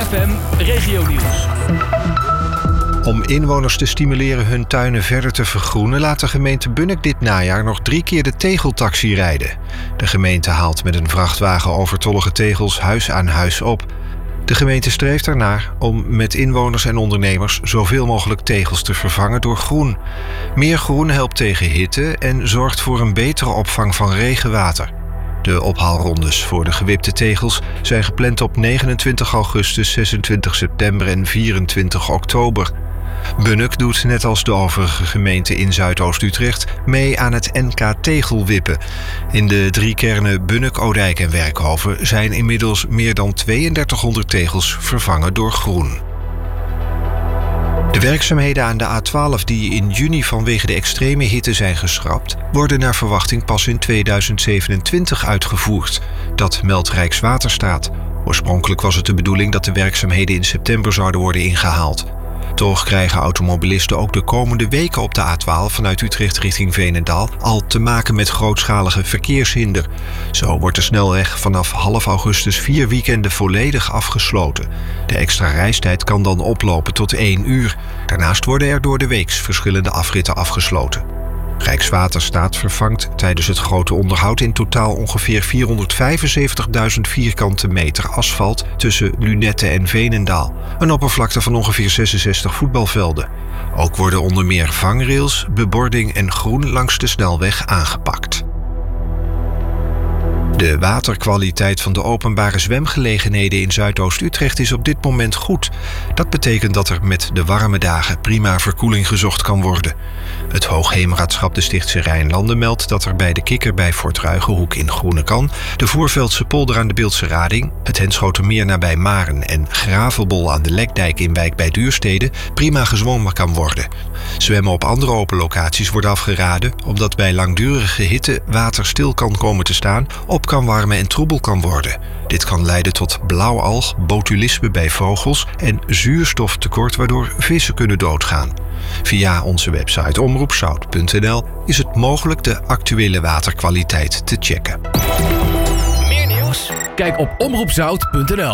ZFM Regionieuws. Om inwoners te stimuleren hun tuinen verder te vergroenen, laat de gemeente Bunnik dit najaar nog 3 keer de tegeltaxi rijden. De gemeente haalt met een vrachtwagen overtollige tegels huis aan huis op. De gemeente streeft ernaar om met inwoners en ondernemers zoveel mogelijk tegels te vervangen door groen. Meer groen helpt tegen hitte en zorgt voor een betere opvang van regenwater. De ophaalrondes voor de gewipte tegels zijn gepland op 29 augustus, 26 september en 24 oktober. Bunnik doet net als de overige gemeenten in Zuidoost-Utrecht mee aan het NK Tegelwippen. In de 3 kernen Bunnik, Odijk en Werkhoven zijn inmiddels meer dan 3200 tegels vervangen door groen. De werkzaamheden aan de A12 die in juni vanwege de extreme hitte zijn geschrapt, worden naar verwachting pas in 2027 uitgevoerd. Dat meldt Rijkswaterstaat. Oorspronkelijk was het de bedoeling dat de werkzaamheden in september zouden worden ingehaald. Toch krijgen automobilisten ook de komende weken op de A12 vanuit Utrecht richting Veenendaal al te maken met grootschalige verkeershinder. Zo wordt de snelweg vanaf half augustus 4 weekenden volledig afgesloten. De extra reistijd kan dan oplopen tot 1 uur. Daarnaast worden er door de weeks verschillende afritten afgesloten. Rijkswaterstaat vervangt tijdens het grote onderhoud in totaal ongeveer 475.000 vierkante meter asfalt tussen Lunette en Veenendaal. Een oppervlakte van ongeveer 66 voetbalvelden. Ook worden onder meer vangrails, bebording en groen langs de snelweg aangepakt. De waterkwaliteit van de openbare zwemgelegenheden in Zuidoost-Utrecht is op dit moment goed. Dat betekent dat er met de warme dagen prima verkoeling gezocht kan worden. Het Hoogheemraadschap de Stichtse Rijnlanden meldt dat er bij de Kikker bij Fort Ruigenhoek in Groenekan, de Voorveldse polder aan de Beeldse Rading, het Henschotermeer nabij Maren en Gravelbol aan de Lekdijk in Wijk bij Duurstede prima gezwommen kan worden. Zwemmen op andere open locaties wordt afgeraden omdat bij langdurige hitte water stil kan komen te staan, op kan warmen en troebel kan worden. Dit kan leiden tot blauwalg, botulisme bij vogels en zuurstoftekort waardoor vissen kunnen doodgaan. Via onze website omroepzout.nl is het mogelijk de actuele waterkwaliteit te checken. Meer nieuws? Kijk op omroepzout.nl.